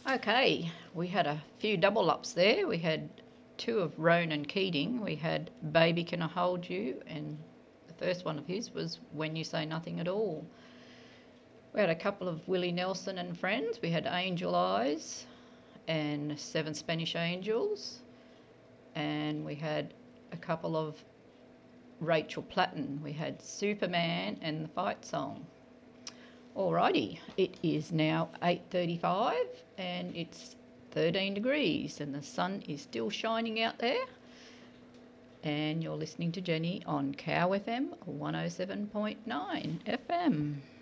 Okay, we had a few double ups there. We had two of Ronan Keating. We had Baby Can I Hold You, and the first one of his was When You Say Nothing at All. We had a couple of Willie Nelson and Friends. We had Angel Eyes and Seven Spanish Angels, and we had a couple of Rachel Platten. We had Superman and the Fight Song. Alrighty, it is now 8:35 and it's 13 degrees and the sun is still shining out there. And you're listening to Jenny on Cow FM 107.9 FM.